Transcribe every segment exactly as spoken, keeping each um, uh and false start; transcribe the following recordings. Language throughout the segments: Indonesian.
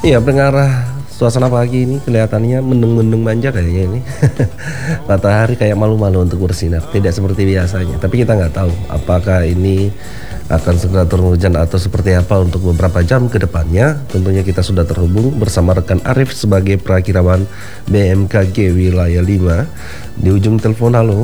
Iya, pendengar suasana pagi ini kelihatannya mendung-mendung manja kayaknya ini. Matahari kayak malu-malu untuk bersinar, tidak seperti biasanya. Tapi kita nggak tahu apakah ini akan segera turun hujan atau seperti apa untuk beberapa jam ke depannya. Tentunya kita sudah terhubung bersama rekan Arif sebagai perakirawan B M K G Wilayah lima di ujung telepon. Halo.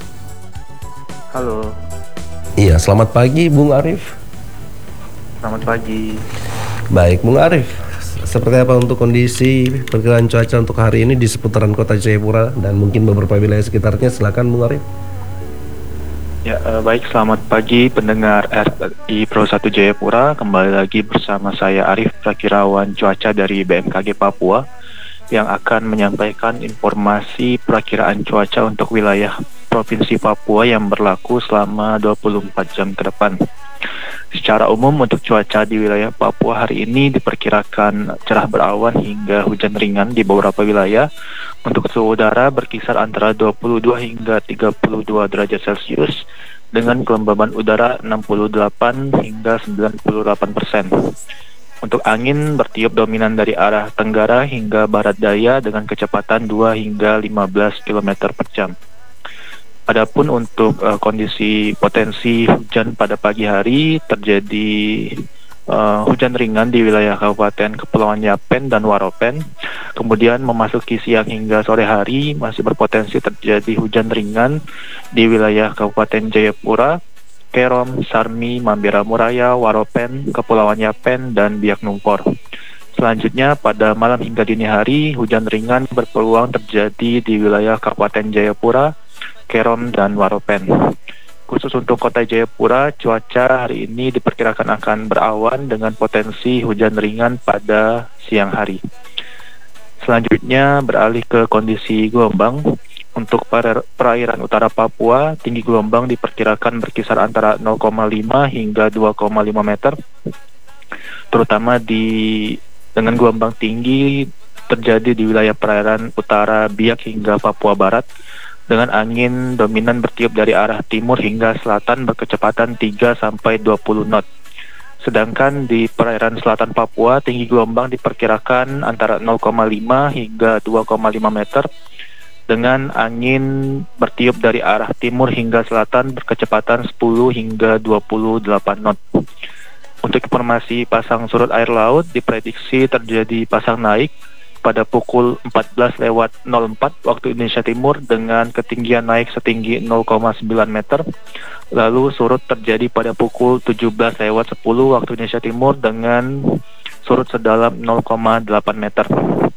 Halo, Iya, selamat pagi Bung Arif. selamat pagi. Baik, Bung Arif. Seperti apa untuk kondisi perkiraan cuaca untuk hari ini di seputaran kota Jayapura dan mungkin beberapa wilayah sekitarnya? Silakan Bung Arif. Ya, eh, baik, selamat pagi pendengar R I Pro satu Jayapura. Kembali lagi bersama saya Arif, perakirawan cuaca dari B M K G Papua, yang akan menyampaikan informasi perakiraan cuaca untuk wilayah Provinsi Papua yang berlaku selama dua puluh empat jam ke depan. Secara umum untuk cuaca di wilayah Papua hari ini diperkirakan cerah berawan hingga hujan ringan di beberapa wilayah. Untuk suhu udara berkisar antara dua puluh dua hingga tiga puluh dua derajat Celcius dengan kelembaban udara enam puluh delapan hingga sembilan puluh delapan persen. Untuk angin bertiup dominan dari arah tenggara hingga barat daya dengan kecepatan dua hingga lima belas kilometer per jam. Adapun untuk uh, kondisi potensi hujan pada pagi hari, terjadi uh, hujan ringan di wilayah Kabupaten Kepulauan Yapen dan Waropen. Kemudian memasuki siang hingga sore hari masih berpotensi terjadi hujan ringan di wilayah Kabupaten Jayapura, Kerom, Sarmi, Mambera Muraya, Waropen, Kepulauan Yapen, dan Biak Numfor. Selanjutnya pada malam hingga dini hari, hujan ringan berpeluang terjadi di wilayah Kabupaten Jayapura, Kerom, dan Waropen. Khusus untuk kota Jayapura, cuaca hari ini diperkirakan akan berawan dengan potensi hujan ringan pada siang hari. Selanjutnya beralih ke kondisi gelombang. Untuk perairan utara Papua, tinggi gelombang diperkirakan berkisar antara nol koma lima hingga dua koma lima meter, terutama di dengan gelombang tinggi terjadi di wilayah perairan utara Biak hingga Papua Barat, dengan angin dominan bertiup dari arah timur hingga selatan berkecepatan tiga sampai dua puluh knot. Sedangkan di perairan selatan Papua, tinggi gelombang diperkirakan antara nol koma lima hingga dua koma lima meter, dengan angin bertiup dari arah timur hingga selatan berkecepatan sepuluh hingga dua puluh delapan knot. Untuk informasi pasang surut air laut, diprediksi terjadi pasang naik pada pukul empat belas lewat nol empat waktu Indonesia Timur dengan ketinggian naik setinggi nol koma sembilan meter. Lalu surut terjadi pada pukul tujuh belas lewat sepuluh waktu Indonesia Timur dengan surut sedalam nol koma delapan meter.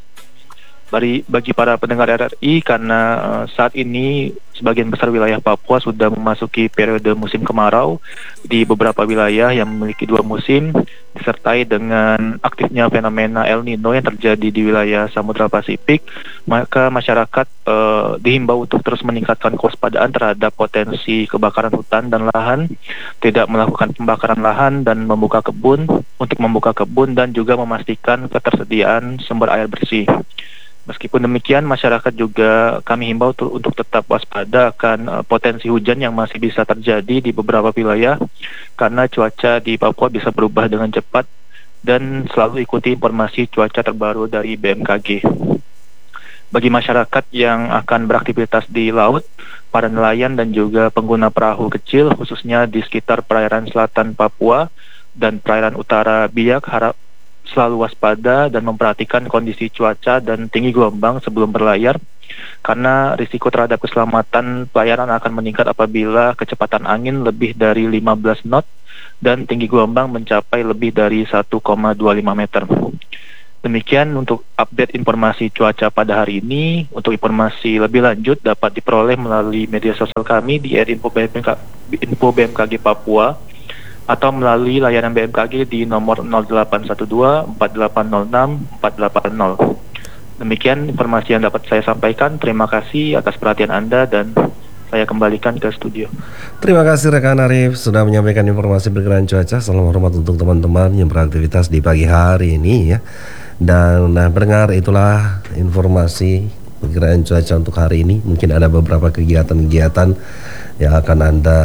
Bagi, bagi para pendengar R R I, karena uh, saat ini sebagian besar wilayah Papua sudah memasuki periode musim kemarau di beberapa wilayah yang memiliki dua musim, disertai dengan aktifnya fenomena El Nino yang terjadi di wilayah Samudra Pasifik, maka masyarakat uh, dihimbau untuk terus meningkatkan kewaspadaan terhadap potensi kebakaran hutan dan lahan, tidak melakukan pembakaran lahan dan membuka kebun, untuk membuka kebun dan juga memastikan ketersediaan sumber air bersih. Meskipun demikian, masyarakat juga kami himbau untuk tetap waspada akan uh, potensi hujan yang masih bisa terjadi di beberapa wilayah, karena cuaca di Papua bisa berubah dengan cepat, dan selalu ikuti informasi cuaca terbaru dari B M K G. Bagi masyarakat yang akan beraktivitas di laut, para nelayan dan juga pengguna perahu kecil, khususnya di sekitar perairan selatan Papua dan perairan utara Biak, harap selalu waspada dan memperhatikan kondisi cuaca dan tinggi gelombang sebelum berlayar, karena risiko terhadap keselamatan pelayaran akan meningkat apabila kecepatan angin lebih dari lima belas knot dan tinggi gelombang mencapai lebih dari satu koma dua lima meter. Demikian untuk update informasi cuaca pada hari ini. Untuk informasi lebih lanjut dapat diperoleh melalui media sosial kami di info B M K G Papua, atau melalui layanan B M K G di nomor nol delapan satu dua empat delapan nol enam empat delapan nol. Demikian informasi yang dapat saya sampaikan. Terima kasih atas perhatian Anda dan saya kembalikan ke studio. Terima kasih rekan Arif sudah menyampaikan informasi perkiraan cuaca. Salam hormat untuk teman-teman yang beraktivitas di pagi hari ini ya. Dan nah pendengar, itulah informasi perkiraan cuaca untuk hari ini. Mungkin ada beberapa kegiatan-kegiatan yang akan Anda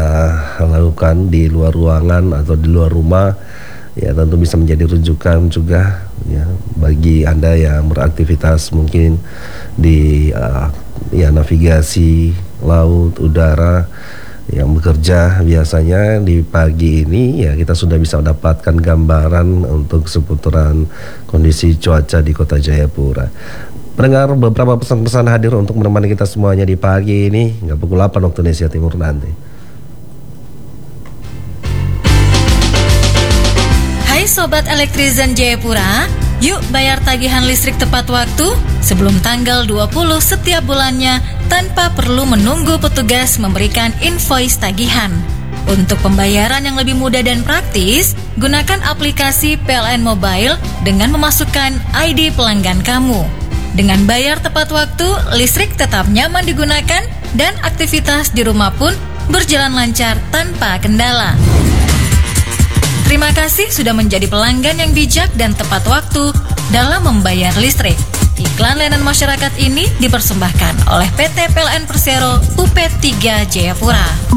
lakukan di luar ruangan atau di luar rumah, ya tentu bisa menjadi rujukan juga ya bagi Anda yang beraktivitas mungkin di uh, ya navigasi laut, udara, yang bekerja biasanya di pagi ini ya kita sudah bisa mendapatkan gambaran untuk seputaran kondisi cuaca di Kota Jayapura. Pendengar, beberapa pesan-pesan hadir untuk menemani kita semuanya di pagi ini hingga pukul delapan waktu Indonesia Timur nanti. Hai Sobat Elektrizen Jayapura, yuk bayar tagihan listrik tepat waktu sebelum tanggal dua puluh setiap bulannya tanpa perlu menunggu petugas memberikan invoice tagihan. Untuk pembayaran yang lebih mudah dan praktis, gunakan aplikasi P L N Mobile dengan memasukkan I D pelanggan kamu. Dengan bayar tepat waktu, listrik tetap nyaman digunakan dan aktivitas di rumah pun berjalan lancar tanpa kendala. Terima kasih sudah menjadi pelanggan yang bijak dan tepat waktu dalam membayar listrik. Iklan layanan masyarakat ini dipersembahkan oleh P T P L N Persero U P tiga Jayapura.